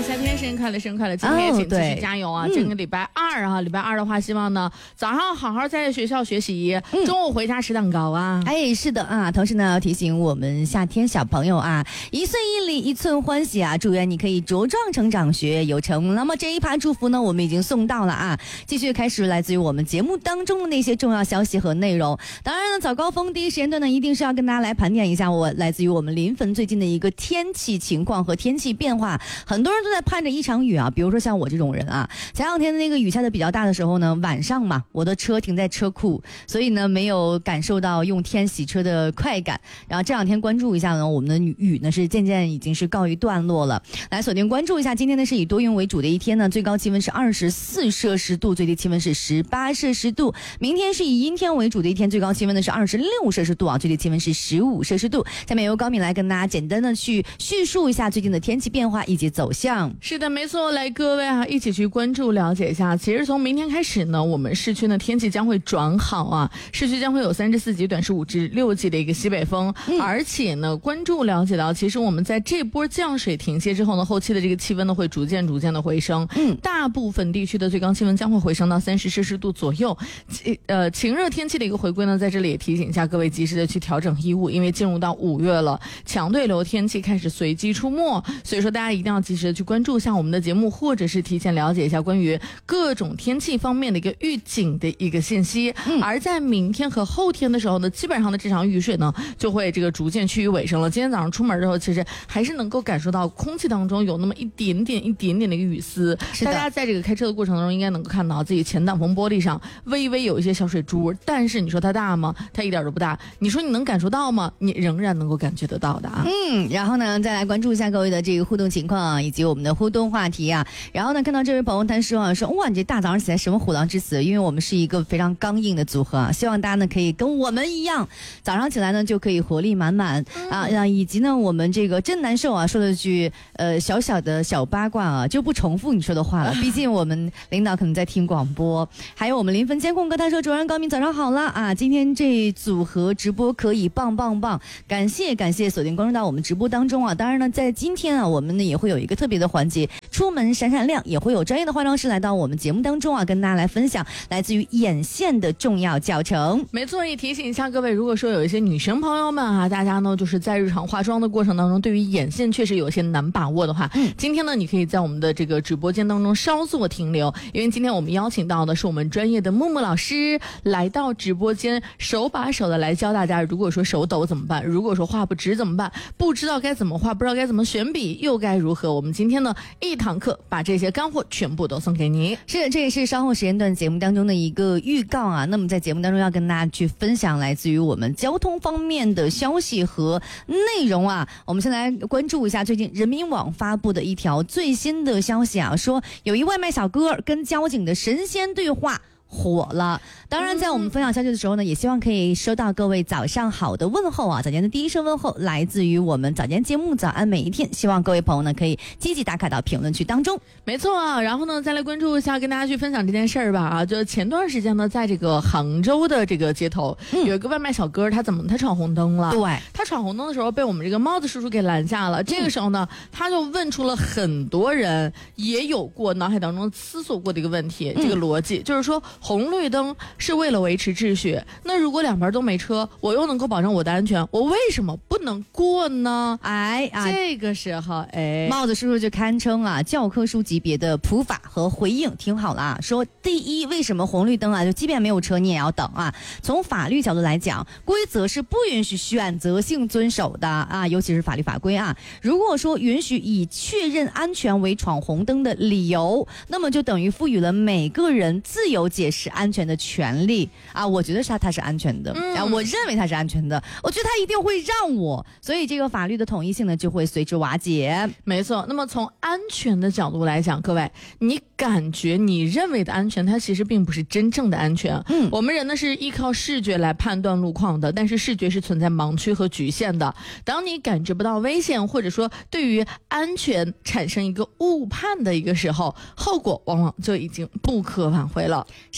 夏天，生日快乐，生日快乐！今天也请继续加油啊！这个礼拜二啊，礼拜二的话，希望呢早上好好在学校学习，中午回家吃蛋糕啊！ 哎，是的啊，同时呢要提醒我们夏天小朋友啊，1岁1礼1寸欢喜啊！祝愿你可以茁壮成长，学业有成。那么这一趴祝福呢，我们已经送到了啊！继续开始来自于我们节目当中的那些重要消息和内容。当然呢，早高峰第一时间段呢，一定是要跟大家来盘点一下来自于我们临汾最近的一个天气情况和天气变化。很多人都在盼着一场雨啊，比如说像我这种人啊，前两天的那个雨下的比较大的时候呢，晚上嘛，我的车停在车库，所以呢没有感受到用天洗车的快感。然后这两天关注一下呢，我们的雨呢是渐渐已经是告一段落了。来锁定关注一下，今天呢是以多云为主的一天呢，最高气温是24摄氏度，最低气温是18摄氏度。明天是以阴天为主的一天，最高气温呢是26摄氏度啊，最低气温是15摄氏度。下面由高敏来跟大家简单的去叙述一下最近的天气变化以及走向。 是的，没错，来各位啊，一起去关注了解一下。其实从明天开始呢，我们市区的天气将会转好啊，市区将会有3至4级短时5至6级的一个西北风，而且呢，关注了解到，其实我们在这波降水停歇之后呢，后期的这个气温呢会逐渐的回升，大部分地区的最高气温将会回升到30摄氏度左右。晴热天气的一个回归呢，在这里也提醒一下各位，及时的去调整衣物，因为进入到5月了，强对流天气开始随机出没，所以说大家一定要及时的去关注一下我们的节目，或者是提前了解一下关于各种天气方面的一个预警的一个信息。而在明天和后天的时候呢，基本上的这场雨水呢就会这个逐渐趋于尾声了。今天早上出门之后，其实还是能够感受到空气当中有那么一点点的一个雨丝。大家在这个开车的过程当中，应该能够看到自己前挡风玻璃上微微有一些小水珠，但是你说它大吗？它一点都不大。你说你能感受到吗？你仍然能够感觉得到的啊。 然后呢，再来关注一下各位的这个互动情况啊，以及我们的互动话题啊。然后呢，看到这位朋友他说啊，哇，你这大早上起来什么虎狼之词？因为我们是一个非常刚硬的组合啊，希望大家呢可以跟我们一样，早上起来呢就可以活力满满啊。以及呢，我们这个真难受啊，说了句小小的小八卦啊，就不重复你说的话了，毕竟我们领导可能在听广播。还有我们临汾监控哥他说，主任高明早上好了啊，今天这组合直播可以棒棒棒，感谢锁定关注到我们直播当中啊。当然呢，在今天啊，我们呢也会有一个特别的环节，出门闪闪亮，也会有专业的化妆师来到我们节目当中啊，跟大家来分享来自于眼线的重要教程。 没错，也提醒一下各位，如果说有一些女生朋友们啊，大家呢就是在日常化妆的过程当中，对于眼线确实有些难把握的话，今天呢你可以在我们的这个直播间当中稍作停留，因为今天我们邀请到的是我们专业的木木老师来到直播间，手把手的来教大家，如果说手抖怎么办，如果说画不直怎么办，不知道该怎么画，不知道该怎么选笔又该如何，我们今天呢一堂课把这些干货全部都送给你。 是，这也是稍后时间段节目当中的一个预告啊。那么在节目当中要跟大家去分享来自于我们交通方面的消息和内容啊。我们先来关注一下最近人民网发布的一条最新的消息啊，说有一外卖小哥跟交警的神仙对话火了。当然在我们分享消息的时候呢，也希望可以收到各位早上好的问候啊，早间的第一声问候来自于我们早间节目早安每一天，希望各位朋友呢可以积极打卡到评论区当中。 没错啊，然后呢再来关注一下，跟大家去分享这件事儿吧啊，就前段时间呢，在这个杭州的这个街头，有一个外卖小哥，他闯红灯了。 对， 他闯红灯的时候被我们这个帽子叔叔给拦下了。这个时候呢，他就问出了很多人也有过脑海当中思索过的一个问题，这个逻辑就是说，红绿灯是为了维持秩序，那如果两边都没车，我又能够保证我的安全，我为什么不能过呢？这个时候帽子叔叔就堪称啊教科书级别的普法和回应。听好了啊，说第一，为什么红绿灯啊就即便没有车你也要等啊？从法律角度来讲，规则是不允许选择性遵守的啊，尤其是法律法规啊。如果说允许以确认安全为闯红灯的理由，那么就等于赋予了每个人自由解释安全的权利啊。我觉得它是安全的，我认为它是安全的，我觉得它一定会让我，所以这个法律的统一性呢就会随之瓦解。 没错，那么从安全的角度来讲，各位，你感觉你认为的安全，它其实并不是真正的安全。我们人呢是依靠视觉来判断路况的，但是视觉是存在盲区和局限的。当你感觉不到危险，或者说对于安全产生一个误判的一个时候，后果往往就已经不可挽回了。 是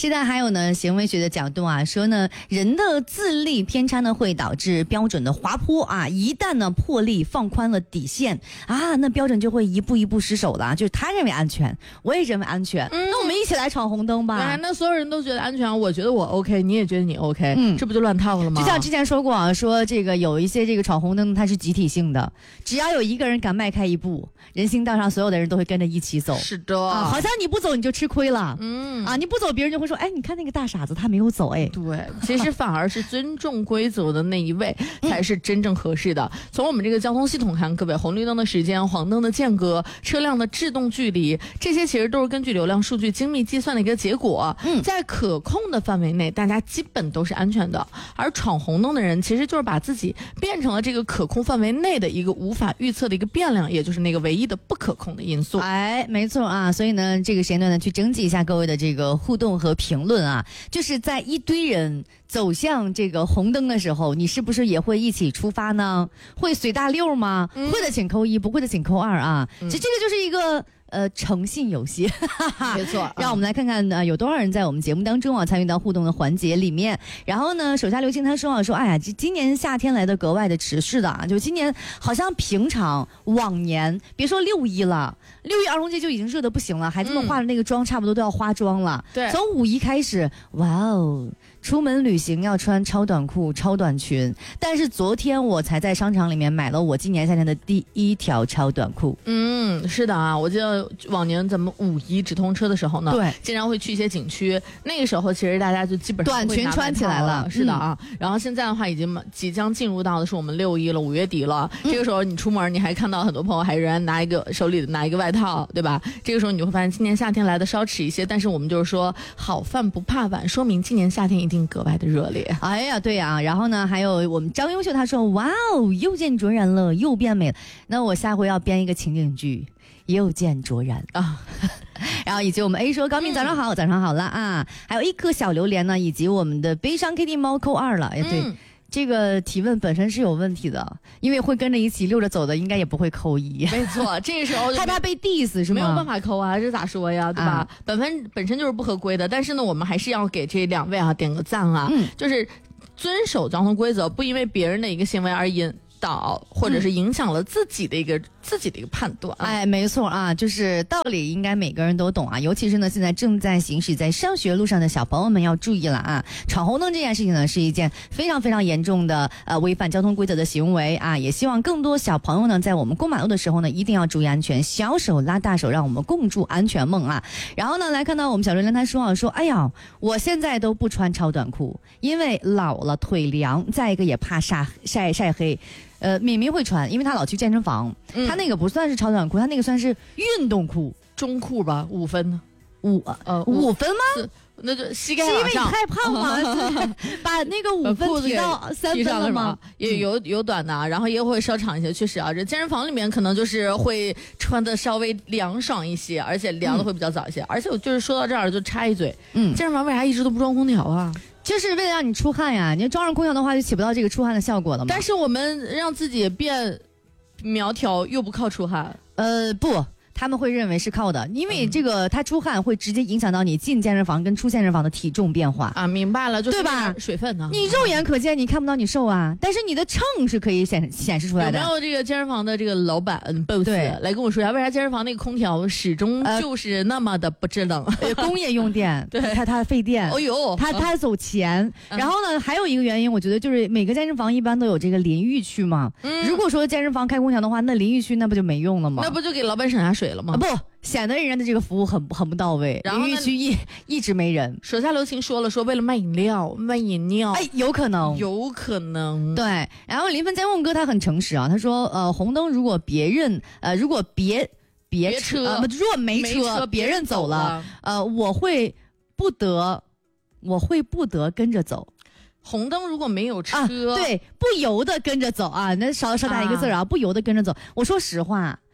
现在还有呢，行为学的角度啊，说呢，人的自力偏差呢会导致标准的滑坡啊，一旦呢破例放宽了底线啊，那标准就会一步一步失守了。就是他认为安全，我也认为安全，那我们一起来闯红灯吧。 对，那所有人都觉得安全，我觉得我 OK， 你也觉得你 OK，这不就乱套了吗？ 就像之前说过啊，说这个有一些这个闯红灯它是集体性的，只要有一个人敢迈开一步，人行道上所有的人都会跟着一起走。 是的， 好像你不走你就吃亏了。你不走别人就会说，哎，你看那个大傻子他没有走，哎。 对，其实反而是尊重规则的那一位才是真正合适的。从我们这个交通系统看，各位红绿灯的时间、黄灯的间隔、车辆的制动距离，这些其实都是根据流量数据精密计算的一个结果。在可控的范围内，大家基本都是安全的。而闯红灯的人，其实就是把自己变成了这个可控范围内的一个无法预测的一个变量，也就是那个唯一的不可控的因素。 哎，没错啊。所以呢，这个时间段呢，去征集一下各位的这个互动和评论啊，就是在一堆人走向这个红灯的时候，你是不是也会一起出发呢？会随大溜吗？会的请扣1，不会的请扣2啊。这个就是一个诚信游戏， 没错。 让我们来看看有多少人在我们节目当中啊参与到互动的环节里面。然后呢，手下留情他说哎呀，今年夏天来的格外的迟是的啊，就今年好像平常往年别说6·1了，6·1儿童节就已经热得不行了，孩子们化的那个妆差不多都要花妆了。 对， 从5·1开始，哇哦。出门旅行要穿超短裤、超短裙，但是昨天我才在商场里面买了我今年夏天的第1条超短裤。 是的啊，我记得往年咱们5·1直通车的时候呢， 对， 经常会去一些景区，那个时候其实大家就基本上短裙穿起来了。 是的啊，然后现在的话已经即将进入到的是我们6·1了，5月底了。这个时候你出门，你还看到很多朋友还仍然手里拿一个外套，对吧？这个时候你就会发现今年夏天来的稍迟一些，但是我们就是说好饭不怕晚，说明今年夏天一定格外的热烈。 哎呀，对呀，然后呢，还有我们张优秀他说，哇哦，又见卓然了，又变美了。那我下回要编一个情景剧，又见卓然啊。然后以及我们 A 说高明早上好，早上好了啊。还有一颗小榴莲呢，以及我们的悲伤 Kitty 猫扣2了。哎，对。这个提问本身是有问题的，因为会跟着一起溜着走的，应该也不会扣1。 没错，这个时候害怕被 diss 是吗？ 没有办法扣啊，这咋说呀，对吧？本身就是不合规的，但是呢，我们还是要给这2位啊点个赞啊，就是遵守交通规则，不因为别人的一个行为而引导或者是影响了自己的一个判断。 哎，没错啊，就是道理应该每个人都懂啊，尤其是呢现在正在行驶在上学路上的小朋友们要注意了啊！闯红灯这件事情呢是一件非常非常严重的违反交通规则的行为啊！也希望更多小朋友呢在我们过马路的时候呢一定要注意安全，小手拉大手，让我们共筑安全梦啊！然后呢来看到我们小榴莲他说啊，说哎呀，我现在都不穿超短裤，因为老了腿凉，再一个也怕晒黑。敏敏会穿，因为他老去健身房，他那个不算是超短裤，他那个算是运动裤， 中裤吧，5分呢 ，5分吗？ 那就膝盖往上， 是因为你太胖吗？把那个5分提到3分了吗？ 也有短的，然后也会稍长一些。确实啊，这健身房里面可能就是会穿的稍微凉爽一些，而且凉的会比较早一些。而且我就是说到这儿就插一嘴，健身房为啥一直都不装空调啊？ 就是为了让你出汗呀，你装上空调的话就起不到这个出汗的效果了嘛。 但是我们让自己变苗条又不靠出汗， 不。他们会认为是靠的，因为这个它出汗会直接影响到你进健身房跟出健身房的体重变化啊，明白了，就是对吧？ 水分呢， 你肉眼可见你看不到你瘦啊，但是你的秤是可以显示出来的。 有没有这个健身房的这个老板 boss 来跟我说一下，为啥健身房那个空调始终就是那么的不制冷？ 工业用电， 对， 它费电， 哦呦， 它走钱。然后呢，还有一个原因，我觉得就是每个健身房一般都有这个淋浴区嘛。如果说健身房开空调的话，那淋浴区那不就没用了吗？ 那不就给老板省下水了吗？ 不。显得人家的这个服务很不到位，淋浴区一直没人。 手下留情说了，说为了卖饮料， 哎，有可能。 对， 然后临汾家梦哥他很诚实啊，他说红灯如果别车如果没车别人走了，我会不得跟着走。 红灯如果没有车， 对，不由得跟着走啊，那少打一个字啊，不由得跟着走。我说实话。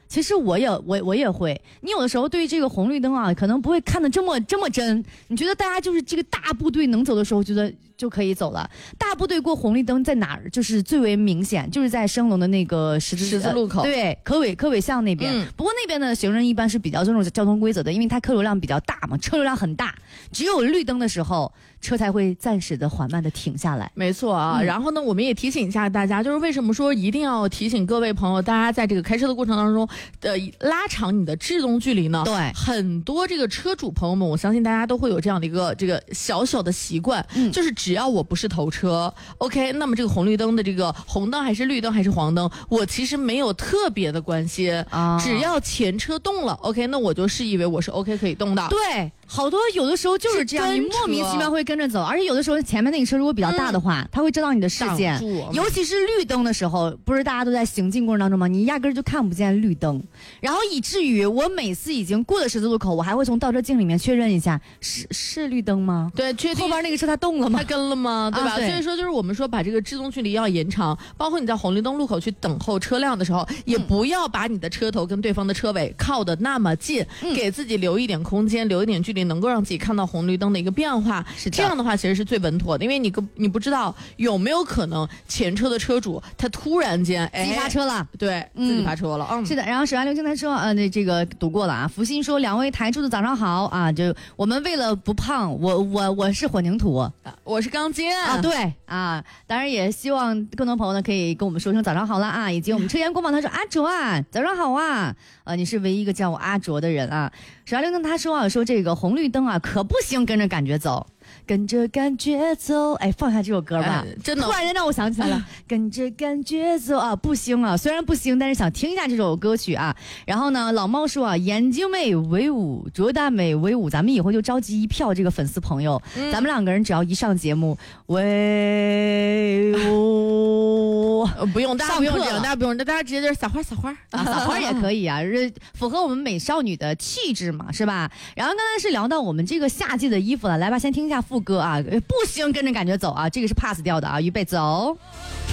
其实我也会，你有的时候对这个红绿灯啊，可能不会看得这么真。你觉得大家就是这个大部队能走的时候，觉得就可以走了。大部队过红绿灯在哪儿？就是最为明显，就是在升龙的那个十字路口， 对，科委巷那边。不过那边的行人一般是比较尊重交通规则的，因为它客流量比较大嘛，车流量很大，只有绿灯的时候，车才会暂时的缓慢的停下来。 没错啊，然后呢，我们也提醒一下大家，就是为什么说一定要提醒各位朋友，大家在这个开车的过程当中，拉长你的制动距离呢？ 对， 很多这个车主朋友们，我相信大家都会有这样的一个这个小小的习惯，就是只要我不是头车 ，OK， 那么这个红绿灯的这个红灯还是绿灯还是黄灯，我其实没有特别的关心，只要前车动了 ，OK， 那我就视以为我是 OK 可以动的。 对。好多有的时候就是这样，你莫名其妙会跟着走，而且有的时候前面那个车如果比较大的话，它会遮到你的视线，尤其是绿灯的时候，不是大家都在行进过程当中吗？你压根就看不见绿灯，然后以至于我每次已经过了十字路口，我还会从倒车镜里面确认一下，是绿灯吗？ 对，确定后边那个车它动了吗？ 它跟了吗？对吧？对，所以说就是我们说把这个制动距离要延长，包括你在红绿灯路口去等候车辆的时候，也不要把你的车头跟对方的车尾靠得那么近，给自己留一点空间，留一点距离，能够让自己看到红绿灯的一个变化，是这样的话其实是最稳妥的，因为你不知道有没有可能前车的车主他突然间自己发车了， 对，自己发车了， 是的。然后沈阳流星他说这个读过了啊。福星说，两位台柱的早上好啊，就我们为了不胖，我是混凝土， 我是钢筋啊，对啊，当然也希望更多朋友呢可以跟我们说声早上好了啊，以及我们车言公榜他说阿卓啊，早上好啊，你是唯一一个叫我阿卓的人啊。沈阳流星他说这个红绿灯啊可不行跟着感觉走，跟着感觉走，哎，放下这首歌吧， 真的突然间让我想起来了，跟着感觉走啊，不行啊，虽然不行，但是想听一下这首歌曲啊。然后呢，老猫说啊，眼睛妹威武，卓大美威武，咱们以后就召集一票这个粉丝朋友，咱们两个人只要一上节目，威武， 不用，大家不用这样，大家直接就是撒花啊，撒花也可以啊，符合我们美少女的气质嘛，是吧？然后刚才是聊到我们这个夏季的衣服了，来吧，先听一下副歌啊，不行跟着感觉走啊，这个是 pass 掉的啊，预备走。